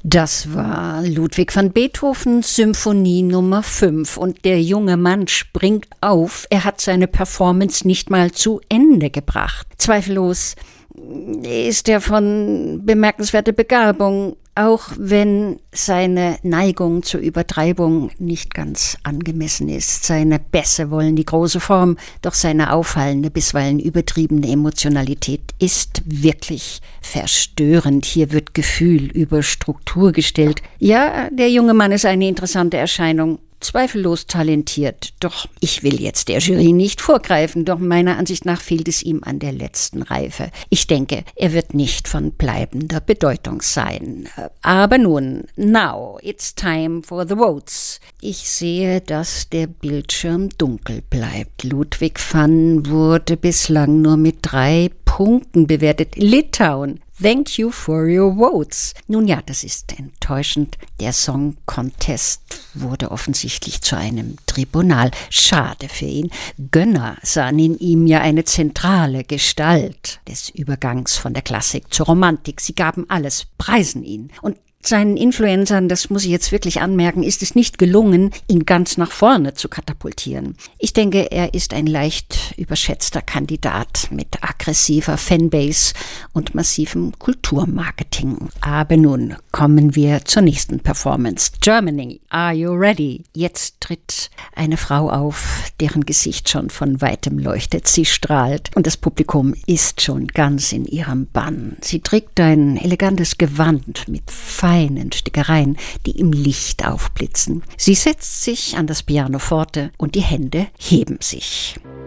Das war Ludwig van Beethovens Symphonie Nummer 5 und der junge Mann springt auf. Er hat seine Performance nicht mal zu Ende gebracht. Zweifellos ist er von bemerkenswerter Begabung, auch wenn seine Neigung zur Übertreibung nicht ganz angemessen ist. Seine Bässe wollen die große Form, doch seine auffallende, bisweilen übertriebene Emotionalität ist wirklich verstörend. Hier wird Gefühl über Struktur gestellt. Ja, der junge Mann ist eine interessante Erscheinung. Zweifellos talentiert, doch ich will jetzt der Jury nicht vorgreifen, doch meiner Ansicht nach fehlt es ihm an der letzten Reife. Ich denke, er wird nicht von bleibender Bedeutung sein. Aber nun, now it's time for the votes. Ich sehe, dass der Bildschirm dunkel bleibt. Ludwig van wurde bislang nur mit 3 Punkten bewertet. Litauen. Thank you for your votes. Nun ja, das ist enttäuschend. Der Song Contest wurde offensichtlich zu einem Tribunal. Schade für ihn. Gönner sahen in ihm ja eine zentrale Gestalt des Übergangs von der Klassik zur Romantik. Sie gaben alles, preisen ihn. Und seinen Influencern, das muss ich jetzt wirklich anmerken, ist es nicht gelungen, ihn ganz nach vorne zu katapultieren. Ich denke, er ist ein leicht überschätzter Kandidat mit aggressiver Fanbase und massivem Kulturmarketing. Aber nun kommen wir zur nächsten Performance. Germany, are you ready? Jetzt tritt eine Frau auf, deren Gesicht schon von weitem leuchtet. Sie strahlt und das Publikum ist schon ganz in ihrem Bann. Sie trägt ein elegantes Gewand mit feinen Stickereien, die im Licht aufblitzen. Sie setzt sich an das Pianoforte und die Hände heben sich.